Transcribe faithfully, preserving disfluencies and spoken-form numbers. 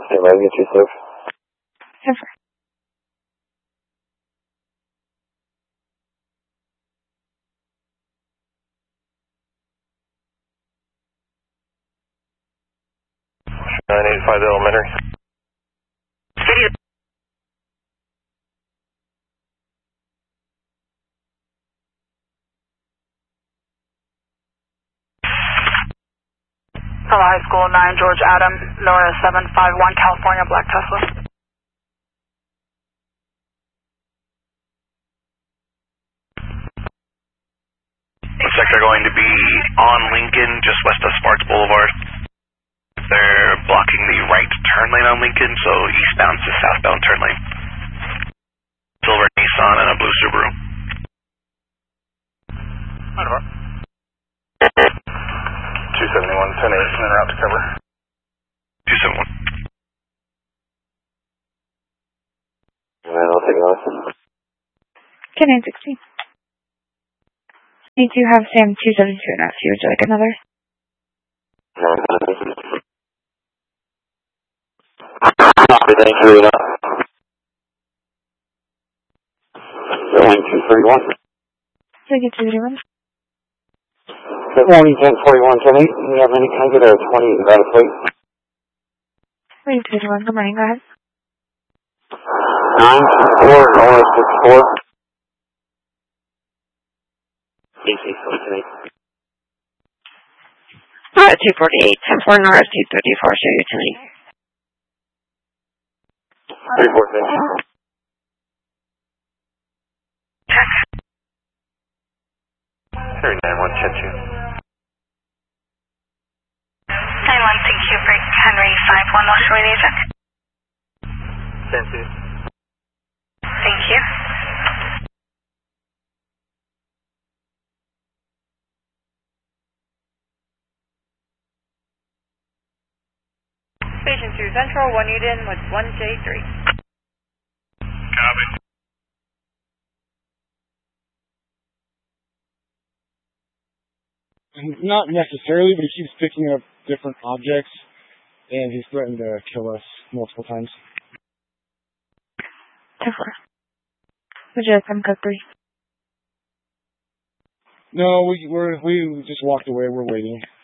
Stand by to get you safe. ten four. nine eight five Elementary. Video. Hello, High School nine, George Adam, Nora seven five one, California, Black Tesla. Looks like they're going to be on Lincoln, just west of Sparks Boulevard. They're blocking the right turn lane on Lincoln, so eastbound to southbound turn lane. Silver Nissan and a blue Subaru. two seventy-one, ten eight, and then route to cover. two seventy-one. And I'll take off. ten nine sixteen. Need to have Sam two seven two and F. Would you like another? Thank you, Rita. Going two thirty-one. Thank you, two zero one. Good morning, ten forty-one, ten eight. We have any kind of a twenty about a plate. Thank you, two zero one. Good morning, go ahead. nine two four, Nora six four. D C ten eight. Uh, two forty-eight, ten four, Nora two thirty-four, show you tonight. three four six. Harry nine one, Chenchu. nine one, thank you, break Henry five one, I'll show you the agent. Chenchu. Thank you. Station two Central, one Eden with one J three. Copy. Not necessarily, but he keeps picking up different objects, and he's threatened to kill us multiple times. ten four. Would you like some code three? No, we we're, we just walked away. We're waiting.